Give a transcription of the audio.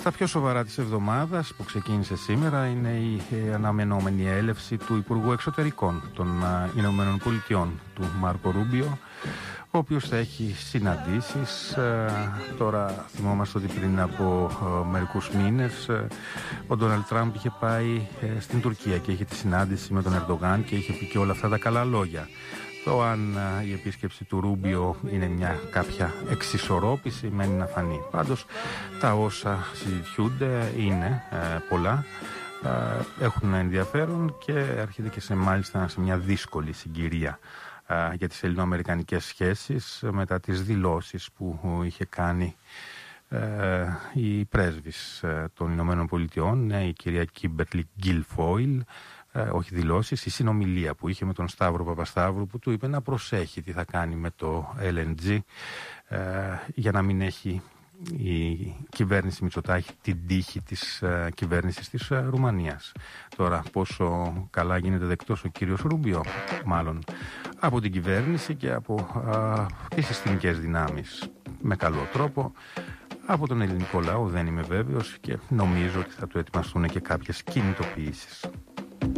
Στα πιο σοβαρά της εβδομάδας που ξεκίνησε σήμερα είναι η αναμενόμενη έλευση του Υπουργού Εξωτερικών των Ηνωμένων Πολιτειών, του Μάρκο Ρούμπιο, ο οποίος θα έχει συναντήσεις. Τώρα θυμόμαστε ότι πριν από μερικούς μήνες ο Ντόναλντ Τραμπ είχε πάει στην Τουρκία και είχε τη συνάντηση με τον Ερντογάν και είχε πει και όλα αυτά τα καλά λόγια. Το αν η επίσκεψη του Ρούμπιο είναι μια κάποια εξισορρόπηση μένει να φανεί. Πάντως τα όσα συζητιούνται είναι πολλά, έχουν ενδιαφέρον και έρχεται και μάλιστα σε μια δύσκολη συγκυρία για τις ελληνοαμερικανικές σχέσεις μετά τις δηλώσεις που είχε κάνει η πρέσβης των Ηνωμένων Πολιτειών, η κυρία Κίμπερλι Γκίλφόιλ. Όχι δηλώσεις, η συνομιλία που είχε με τον Σταύρο Παπασταύρου, που του είπε να προσέχει τι θα κάνει με το LNG για να μην έχει η κυβέρνηση Μητσοτάκη την τύχη της κυβέρνησης της Ρουμανίας. Τώρα πόσο καλά γίνεται δεκτός ο κύριος Ρούμπιο, μάλλον από την κυβέρνηση και από τις συστημικές δυνάμεις, με καλό τρόπο. Από τον ελληνικό λαό δεν είμαι βέβαιος και νομίζω ότι θα του ετοιμαστούν και κάποιες κινητοποιήσεις.